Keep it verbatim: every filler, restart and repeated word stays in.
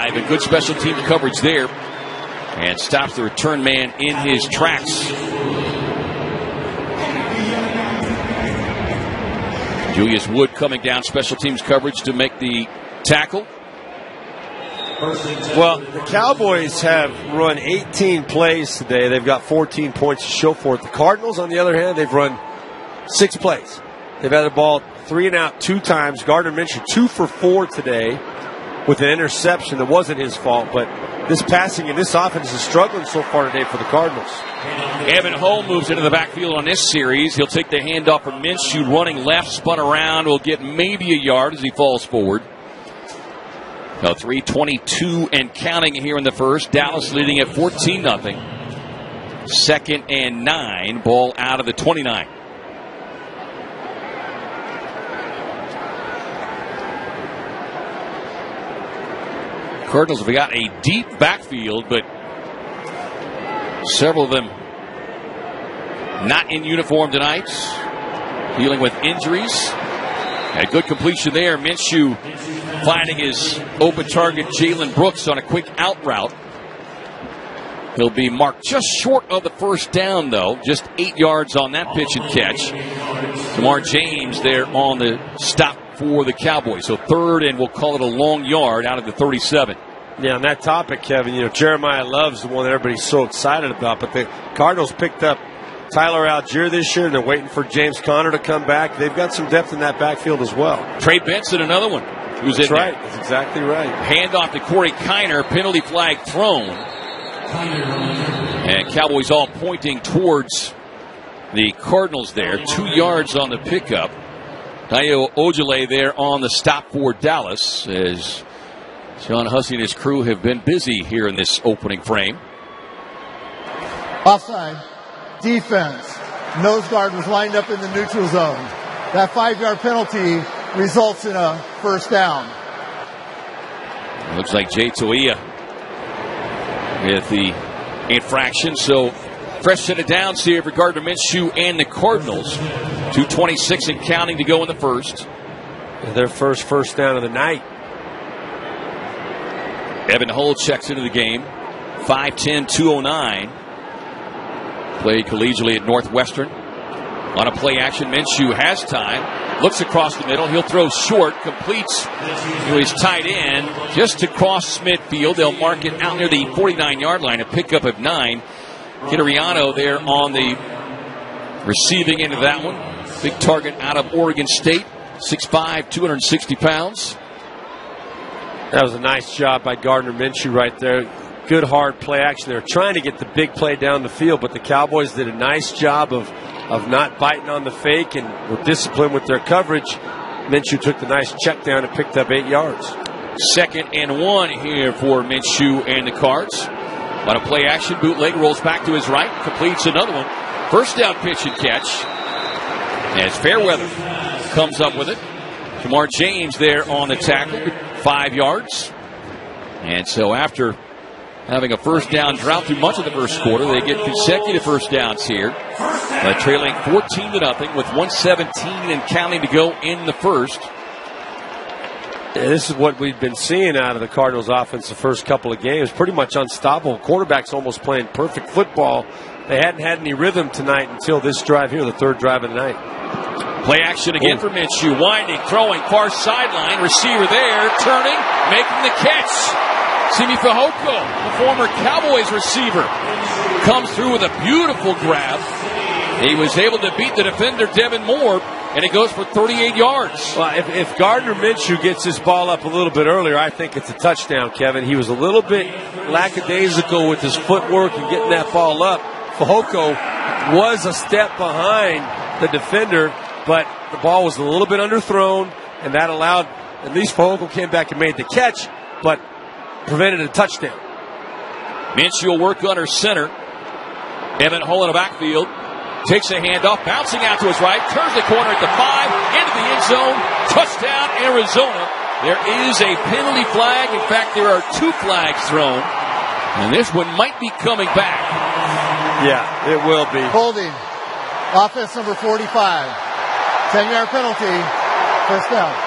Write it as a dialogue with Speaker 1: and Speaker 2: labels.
Speaker 1: five, and good special team coverage there. And stops the return man in his tracks. Julius Wood coming down special teams coverage to make the tackle.
Speaker 2: Well, the Cowboys have run eighteen plays today. They've got fourteen points to show for it. The Cardinals, on the other hand, they've run six plays. They've had the ball three and out two times. Gardner Minshew two for four today with an interception that wasn't his fault, but this passing and this offense is struggling so far today for the Cardinals.
Speaker 1: Evan Hull moves into the backfield on this series. He'll take the handoff from Minshew, running left, spun around, will get maybe a yard as he falls forward. Now three twenty-two and counting here in the first. Dallas leading at fourteen nothing. Second and nine. Ball out of the twenty-nine. Cardinals have got a deep backfield, but several of them not in uniform tonight, dealing with injuries. A good completion there. Minshew finding his open target, Jalen Brooks, on a quick out route. He'll be marked just short of the first down, though. Just eight yards on that pitch and catch. Jamar James there on the stop for the Cowboys. So third, and we'll call it a long yard out of the thirty-seven.
Speaker 2: Yeah, on that topic, Kevin, you know, Jeremiah Love's the one that everybody's so excited about, but the Cardinals picked up Tyler Algier this year, and they're waiting for James Conner to come back. They've got some depth in that backfield as well.
Speaker 1: Trey Benson, another one. Who's
Speaker 2: That's
Speaker 1: in
Speaker 2: right.
Speaker 1: there.
Speaker 2: That's exactly right.
Speaker 1: Handoff to Corey Kiner. Penalty flag thrown. And Cowboys all pointing towards the Cardinals there. Two yards on the pickup. Dayo Ojale there on the stop for Dallas, as Sean Hussey and his crew have been busy here in this opening frame.
Speaker 3: Offside. Defense. Nose guard was lined up in the neutral zone. That five-yard penalty results in a first down.
Speaker 1: Looks like Jay Toia with the infraction. So fresh set of downs here for Gardner Minshew and the Cardinals. two twenty-six and counting to go in the first.
Speaker 2: Their first first down of the night.
Speaker 1: Evan Hull checks into the game. five ten, two oh nine. Played collegially at Northwestern. On a play action, Minshew has time. Looks across the middle. He'll throw short. Completes to his tight end just to cross midfield. They'll mark it out near the forty-nine-yard line. A pickup of nine. Kitariano there on the receiving end of that one. Big target out of Oregon State. six five, two hundred sixty pounds.
Speaker 2: That was a nice job by Gardner Minshew right there. Good hard play action. They were trying to get the big play down the field, but the Cowboys did a nice job of, of not biting on the fake and were disciplined with their coverage. Minshew took the nice check down and picked up eight yards.
Speaker 1: Second and one here for Minshew and the Cards. On a play action, bootleg rolls back to his right, completes another one. First down pitch and catch. As Fairweather comes up with it. Jamar James there on the tackle, five yards. And so after having a first down drought through much of the first quarter, they get consecutive first downs here. Uh, trailing fourteen to nothing with one seventeen and counting to go in the first.
Speaker 2: Yeah, this is what we've been seeing out of the Cardinals offense the first couple of games. Pretty much unstoppable. Quarterback's almost playing perfect football. They hadn't had any rhythm tonight until this drive here, the third drive of the night.
Speaker 1: Play action again for Minshew. Winding, throwing, far sideline. Receiver there, turning, making the catch. Simi Fehoko, the former Cowboys receiver, comes through with a beautiful grab. He was able to beat the defender, Devin Moore, and it goes for thirty-eight yards.
Speaker 2: Well, if, if Gardner Minshew gets this ball up a little bit earlier, I think it's a touchdown, Kevin. He was a little bit lackadaisical with his footwork and getting that ball up. Fehoko was a step behind the defender, but the ball was a little bit underthrown, and that allowed, at least Fehoko came back and made the catch, but prevented a touchdown.
Speaker 1: Minshew will work under center. Evan Hull in the backfield. Takes a handoff, bouncing out to his right, turns the corner at the five, into the end zone, touchdown Arizona. There is a penalty flag. In fact, there are two flags thrown, and this one might be coming back.
Speaker 2: Yeah, it will be.
Speaker 3: Holding. Offense number forty-five. ten-yard penalty. First down.